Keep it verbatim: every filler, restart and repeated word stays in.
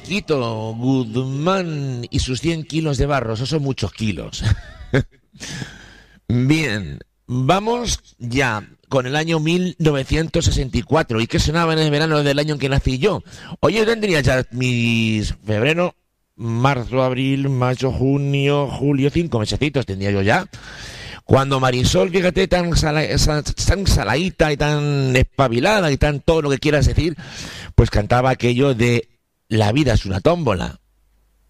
Quito Guzmán y sus cien kilos de barro, esos son muchos kilos. Bien, vamos ya con el año mil novecientos sesenta y cuatro. ¿Y qué sonaba en el verano del año en que nací yo? Oye, yo tendría ya mis febrero, marzo, abril, mayo, junio, julio, cinco mesecitos tendría yo ya. Cuando Marisol, fíjate, tan, sala, tan saladita y tan espabilada y tan todo lo que quieras decir, pues cantaba aquello de La vida es una tómbola.